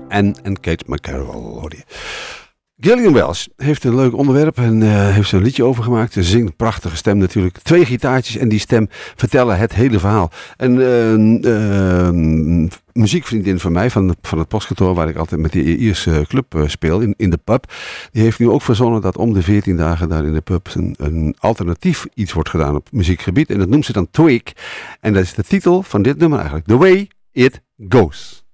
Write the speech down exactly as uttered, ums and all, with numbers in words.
Anne en Kate McCarroll hoor je. Gillian Welch heeft een leuk onderwerp en uh, heeft er een liedje over gemaakt. Ze zingt een prachtige stem natuurlijk. Twee gitaartjes en die stem vertellen het hele verhaal. En uh, uh, muziekvriendin van mij, van, van het Postkantoor, waar ik altijd met die Ierse club uh, speel, in, in de pub. Die heeft nu ook verzonnen dat om de veertien dagen daar in de pub een, een alternatief iets wordt gedaan op muziekgebied. En dat noemt ze dan Twig. En dat is de titel van dit nummer eigenlijk. The Way It Goes.